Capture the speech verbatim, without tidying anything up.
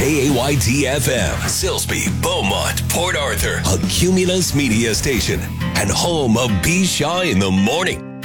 K A Y T F M, Silsbee, Beaumont, Port Arthur, a Cumulus media station, and home of B. Shaw in the Morning.